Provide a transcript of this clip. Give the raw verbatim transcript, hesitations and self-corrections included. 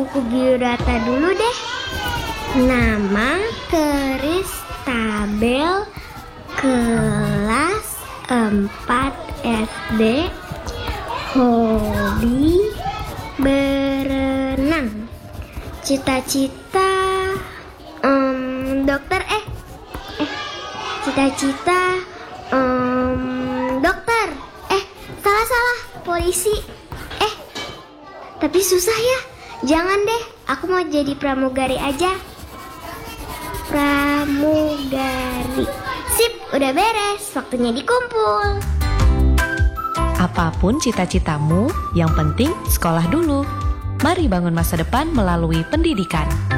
buku biodata dulu deh. Nama Kristabel, kelas empat S D, hobi berenang, cita-cita um, dokter eh eh cita-cita um, dokter eh salah-salah polisi eh tapi susah ya. Jangan deh, aku mau jadi pramugari aja. Pramugari. Sip, udah beres. Waktunya dikumpul. Apapun cita-citamu, yang penting sekolah dulu. Mari bangun masa depan melalui pendidikan.